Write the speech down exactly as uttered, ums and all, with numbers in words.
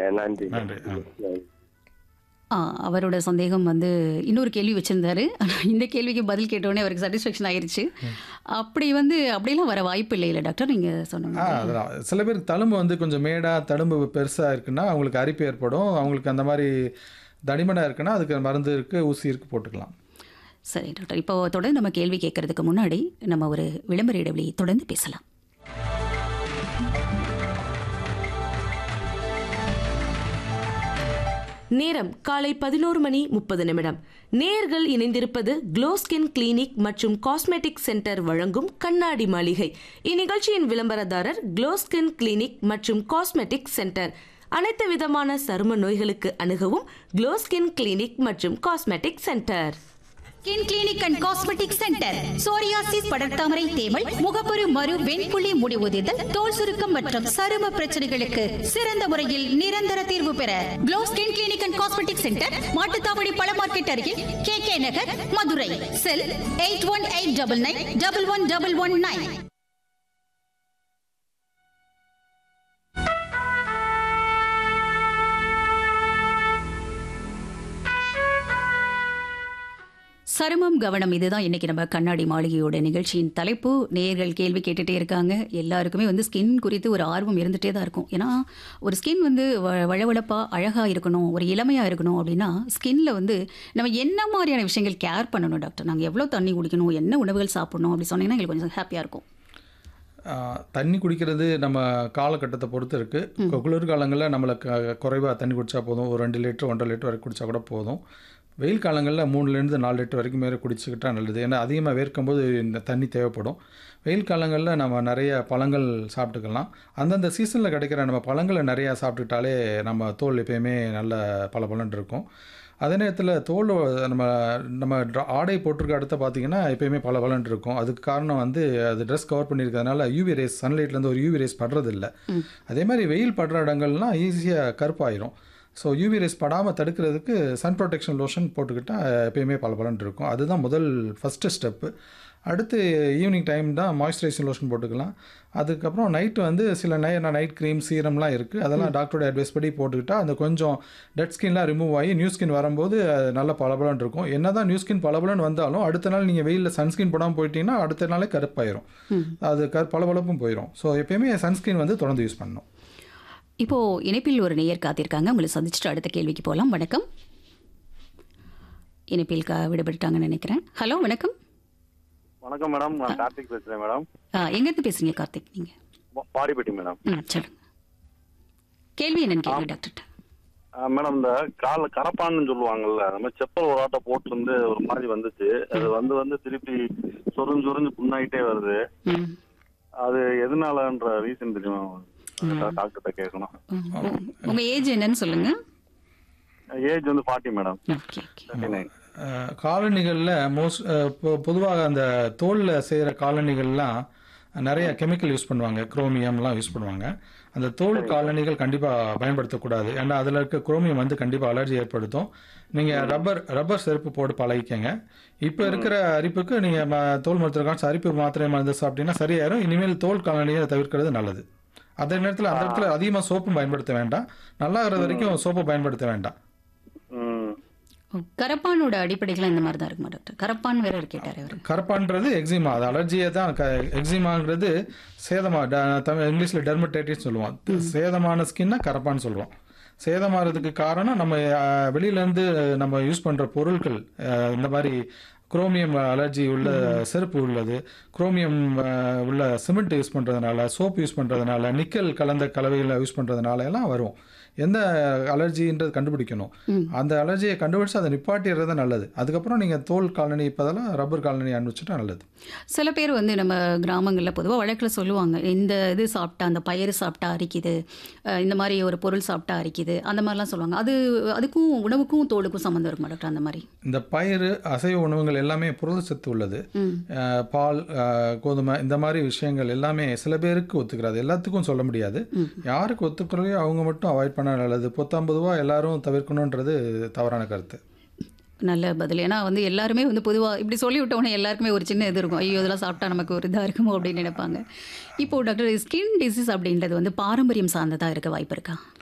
நன்றி. நன்றி. ஆ. நன்றி. ஆ அவரோட சந்தேகம் வந்து இன்னொரு கேள்வி வச்சிருந்தாரு. ஆனா இந்த கேள்விக்கு பதில் கேட்டோனே அவருக்கு சாட்டிஸ்ஃபேக்ஷன் ஆயிருச்சு. அப்படி வந்து அப்படிலாம் வர வாய்ப்பு இல்லைல்ல டாக்டர்? நீங்க சொன்ன ஆ மாதிரி. அதெல்லாம் சில பேருக்கு தழும்பு வந்து கொஞ்சம் மேடா தழும்பு பெருசா இருக்குன்னா, அவங்களுக்கு அரிப்பு ஏற்படும். அவங்களுக்கு அந்த மாரி தடிமனா இருக்குன்னா, அதுக்கு மருந்து இருக்கு, ஊசி இருக்கு போட்டுக்கலாம். சரி டாக்டர். இப்போ தொடர்ந்து நம்ம கேள்வி கேட்கறதுக்கு முன்னாடி நம்ம ஒரு விளம்பர இடைவெளி தொடர்ந்து பேசலாம். நேரம் காலை பதினோரு மணி முப்பது நிமிடம். நேர்கள் இணைந்திருப்பது க்ளோ ஸ்கின் கிளினிக் மற்றும் காஸ்மெட்டிக் சென்டர் வழங்கும் கண்ணாடி மாளிகை. இந்நிகழ்ச்சியின் விளம்பரதாரர் க்ளோ ஸ்கின் கிளினிக் மற்றும் காஸ்மெட்டிக் சென்டர். அனைத்து விதமான சரும நோய்களுக்கு அணுகவும் க்ளோ ஸ்கின் கிளினிக் மற்றும் cosmetic centre. Skin clinic and cosmetic centre. Psoriasis, படர்தாமரை, தேமல், முகப்பரு, மறு, வெண்புள்ளி, முடிவுதிர்தல், தோல் சுருக்கம் மற்றும் சரும பிரச்சனைகளுக்கு சிறந்த முறையில் நிரந்தர தீர்வு பெற glow skin clinic and cosmetic centre, Mattuthavani பழ மார்க்கெட் அருகில், கே கே நகர், மதுரை. செல் eight one eight double nine double one double one nine. சருமம் கவனம், இதுதான் இன்னைக்கு நம்ம கண்ணாடி மாளிகையோட நிகழ்ச்சியின் தலைப்பு. நேயர்கள் கேள்வி கேட்டுட்டே இருக்காங்க. எல்லாருக்குமே வந்து ஸ்கின் குறித்து ஒரு ஆர்வம் இருந்துகிட்டே தான் இருக்கும். ஏன்னா ஒரு ஸ்கின் வந்து வ வழவழப்பாக அழகாக இருக்கணும், ஒரு இளமையாக இருக்கணும் அப்படின்னா ஸ்கின்ல வந்து நம்ம என்ன மாதிரியான விஷயங்கள் கேர் பண்ணணும் டாக்டர்? நாங்கள் எவ்வளோ தண்ணி குடிக்கணும், என்ன உணவுகள் சாப்பிடணும் அப்படி சொன்னீங்கன்னா எங்களுக்கு கொஞ்சம் ஹாப்பியாக இருக்கும். ஆ, தண்ணி குடிக்கிறது நம்ம காலகட்டத்தை பொறுத்து இருக்குது. குளிர்காலங்களில் நம்மளை க குறைவாக தண்ணி குடித்தா போதும். ஒரு ரெண்டு லிட்டர் ஒன்றரை லிட்டர் வரைக்கும் குடித்தா கூட போதும். வெயில் காலங்களில் மூணுலேருந்து நாலு லிட்டர் வரைக்கும் மேலே குடிச்சிக்கிட்டா நல்லது. ஏன்னா அதிகமாக வேர்க்கும்போது இந்த தண்ணி தேவைப்படும். வெயில் காலங்களில் நம்ம நிறைய பழங்கள் சாப்பிட்டுக்கலாம். அந்தந்த சீசனில் கிடைக்கிற நம்ம பழங்களை நிறையா சாப்பிட்டுக்கிட்டாலே நம்ம தோல் எப்பயுமே நல்ல பளபளன்னு இருக்கும். அதே நேரத்தில் தோல் நம்ம நம்ம ட்ரா- ஆடை போட்டிருக்க இடத்த பார்த்தீங்கன்னா எப்பயுமே பளபளன்னு இருக்கும். அதுக்கு காரணம் வந்து அது ட்ரெஸ் கவர் பண்ணியிருக்கிறதுனால யூவி ரேஸ், சன்லைட்லேருந்து ஒரு யூவி ரேஸ் படுறதில்ல. அதே மாதிரி வெயில் படுற இடங்கள்லாம் ஈஸியாக கருப்பாயிரும். ஸோ யூவி ரேஸ் படாமல் தடுக்கிறதுக்கு சன் ப்ரொடெக்ஷன் லோஷன் போட்டுக்கிட்டால் எப்பயுமே பளபளன்னு இருக்கும். அதுதான் முதல் ஃபஸ்ட்டு ஸ்டெப்பு. அடுத்து ஈவினிங் டைம் தான் மாய்ஸ்சரைசிங் லோஷன் போட்டுக்கலாம். அதுக்கப்புறம் நைட்டு வந்து சில நை நைட் க்ரீம், சீரம்லாம் இருக்குது. அதெல்லாம் டாக்டரோட அட்வைஸ் படி போட்டுக்கிட்டால் அந்த கொஞ்சம் டெட் ஸ்கின்லாம் ரிமூவ் ஆகி நியூ ஸ்கின் வரும்போது அது நல்ல பளபளன்னு இருக்கும். என்ன தான் நியூ ஸ்கின் பளபளன்னு வந்தாலும் அடுத்த நாள் நீங்கள் வெயிலில் சன்ஸ்கிரீன் போடாமல் போயிட்டீங்கன்னா அடுத்த நாளே கருப்பாயிரும். அது கரு பளபளப்பும் போயிடும். ஸோ எப்பயுமே சன்ஸ்கிரீன் வந்து தொடர்ந்து யூஸ் பண்ணணும். இப்போ இணைப்பில் ஒரு நேயர் காத்திருக்காங்க. உங்களை சந்திச்சுட்டு அடுத்த கேள்விக்கு போகலாம். வணக்கம். இணைப்பில் கா விடுபட்டுட்டாங்கன்னு நினைக்கிறேன். ஹலோ, வணக்கம். வணக்கம் மேடம். நான் கார்த்திக் பேசுறேன் மேடம். ஆ, எங்கேருந்து பேசுறீங்க கார்த்திக்? நீங்கள் பா- பாடிப்பட்டி மேடம். ம் சொல்லுங்க. கேள்வி என்னன்னு கேள்வி டாக்டர்கிட்ட. ஆ, மேடம் இந்த கால கரப்பான்னு சொல்லுவாங்கல்ல, அந்த மாதிரி செப்பல் ஒரு ஆட்டை போட்டிருந்து ஒரு மாதிரி வந்துச்சு. அது வந்து வந்து திருப்பி சொரிஞ்சு சொரிஞ்சு புண்ணாயிட்டே வருது. ம் அது எதனாலன்ற ரீசன் தெரியுமா? டாக்டர்கிட்ட கேட்கணும். ம். உங்க ஏஜ் என்னன்னு சொல்லுங்க. ஏஜ் வந்து forty madam. Okay okay. Thirty nine. அஹ், காலணிகளில் மோஸ்ட் பொதுவாக அந்த தோலில் செய்கிற காலணிகள்லாம் நிறைய கெமிக்கல் யூஸ் பண்ணுவாங்க. குரோமியம்லாம் யூஸ் பண்ணுவாங்க. அந்த தோல் காலணிகள் கண்டிப்பாக பயன்படுத்தக்கூடாது. ஏன்னா அதில் இருக்க குரோமியம் வந்து கண்டிப்பாக அலர்ஜி ஏற்படுத்தும். நீங்கள் ரப்பர் ரப்பர் செருப்பு போட்டு பழகிக்கங்க. இப்போ இருக்கிற அரிப்புக்கு நீங்கள் தோல் மருத்துவ காசு அரிப்பு மாத்திரை மருந்து சாப்பிட்டீங்கன்னா சரியாயிரும். இனிமேல் தோல் காலணியை தவிர்க்கிறது நல்லது. அதே நேரத்தில் அந்த இடத்துல அதிகமாக சோப்பும் பயன்படுத்த வேண்டாம். நல்லா இருக்கிற வரைக்கும் சோப்பு பயன்படுத்த வேண்டாம். ம். ஓ, கரப்பானோட அடிப்படைகள் இந்த மாதிரி தான் இருக்குமா டாக்டர்? கரப்பான் வேற கேட்டார் அவர். கரப்பான்றது எக்ஸிமா, அது அலர்ஜியே தான். க எக்ஸிமாங்கிறது சேதமா, ட- தமிழ் இங்கிலீஷில் டெர்மடைட்டிஸ் சொல்லுவோம். சேதமான ஸ்கின்னா கரப்பான்னு சொல்லுவோம். சேதமாகிறதுக்கு காரணம் நம்ம அஹ், வெளியிலேருந்து நம்ம யூஸ் பண்ணுற பொருட்கள். அஹ், இந்த மாதிரி குரோமியம் அலர்ஜி உள்ள செருப்பு உள்ளது, குரோமியம் அஹ், உள்ள சிமெண்ட் யூஸ் பண்ணுறதுனால, சோப் யூஸ் பண்ணுறதுனால, நிக்கல் கலந்த கலவைகளை யூஸ் பண்ணுறதுனால எல்லாம் வரும். எந்த அலர்ஜின்றது கண்டுபிடிக்கணும். அந்த அலர்ஜியை கண்டுபிடிச்சு அதை நிப்பாட்டிடுறது நல்லது. அதுக்கப்புறம் நீங்கள் தோல் காலனி இப்போதெல்லாம் ரப்பர் காலனி அனுப்பிச்சுட்டா நல்லது. சில பேர் வந்து நம்ம கிராமங்களில் பொதுவாக வழக்கில் சொல்லுவாங்க, இந்த இது சாப்பிட்டா, அந்த பயிறு சாப்பிட்டா அரிக்குது, அஹ் இந்த மாதிரி ஒரு பொருள் சாப்பிட்டா அரிக்குது, அந்த மாதிரிலாம் சொல்லுவாங்க. அது அதுக்கும் உணவுக்கும் தோலுக்கும் சம்மந்தம் இருக்குமா டாக்டர்? அந்த மாதிரி இந்த பயிறு, அசைவ உணவுகள் எல்லாமே புரதச்சத்து உள்ளது. அஹ் பால், அஹ் கோதுமை, இந்த மாதிரி விஷயங்கள் எல்லாமே சில பேருக்கு ஒத்துக்கிறாது. எல்லாத்துக்கும் சொல்ல முடியாது. யாருக்கு ஒத்துக்கிறதையோ அவங்க மட்டும் அவாய்ட் பண்ண நல்லது. பொத்தாம்பதுவாக எல்லாரும் தவிர்க்கணுன்றது தவறான கருத்து. நல்ல பதில். ஏன்னா வந்து எல்லாருமே வந்து பொதுவாக இப்படி சொல்லி விட்டோன்னே எல்லாருக்குமே ஒரு சின்ன இது இருக்கும், ஐயோ இதெல்லாம் சாப்பிட்டா நமக்கு ஒரு இதாக இருக்குமோ அப்படின்னு நினைப்பாங்க. இப்போது டாக்டர், ஸ்கின் டிசீஸ் அப்படின்றது வந்து பாரம்பரியம் சார்ந்ததாக இருக்க வாய்ப்பு இருக்கா?